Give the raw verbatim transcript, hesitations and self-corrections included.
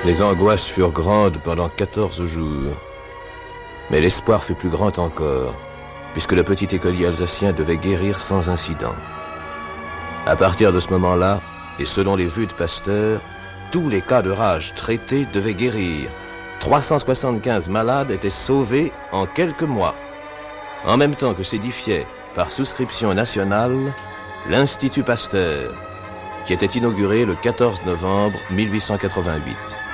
Les angoisses furent grandes pendant quatorze jours. Mais l'espoir fut plus grand encore, puisque le petit écolier alsacien devait guérir sans incident. À partir de ce moment-là, et selon les vues de Pasteur, tous les cas de rage traités devaient guérir. trois cent soixante-quinze malades étaient sauvés en quelques mois, en même temps que s'édifiait, par souscription nationale, l'Institut Pasteur, qui était inauguré le quatorze novembre mille huit cent quatre-vingt-huit.